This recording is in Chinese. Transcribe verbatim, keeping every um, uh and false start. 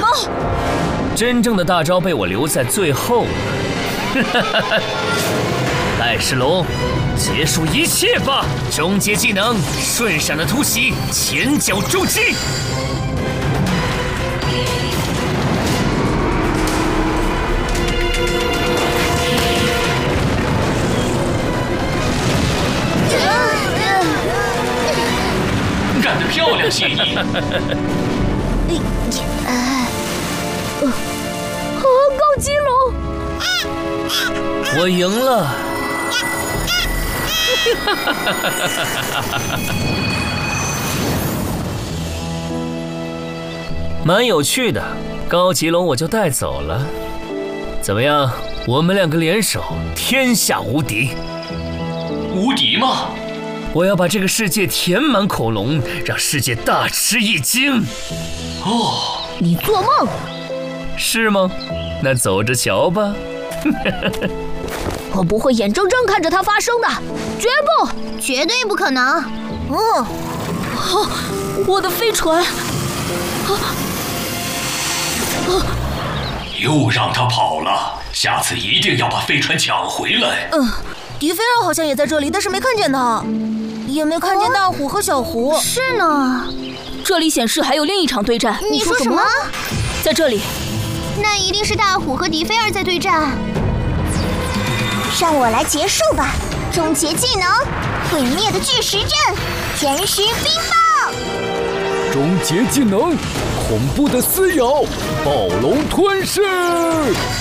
真正的大招被我留在最后了。盖世龙，结束一切吧！终结技能，瞬闪的突袭，前脚重击。 干得漂亮，谢姨！ 哦，高级龙！ 我赢了！蛮有趣的，高级龙我就带走了。怎么样？我们两个联手，天下无敌！ 无敌吗？ 我要把这个世界填满恐龙，让世界大吃一惊。 哦， 你做梦！ 是吗？那走着瞧吧。 我不会眼睁睁看着它发生的，绝不， 绝对不可能。 嗯，啊，我的飞船！啊啊！又让他跑了，下次一定要把飞船抢回来。 嗯，迪菲尔好像也在这里，但是没看见他，也没看见大虎和小狐。 哦、是呢， 这里显示还有另一场对战。 你说什么？ 在这里。 那一定是大虎和迪菲尔在对战。 让我来结束吧！终结技能，毁灭的巨石阵，天使冰暴。 终结技能，恐怖的撕咬，暴龙吞噬。